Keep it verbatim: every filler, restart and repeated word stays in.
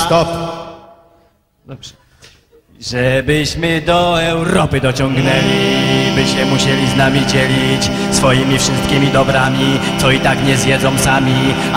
stop. Dobrze. Żebyśmy do Europy dociągnęli, by się musieli z nami dzielić swoimi wszystkimi dobrami, co i tak nie zjedzą sami.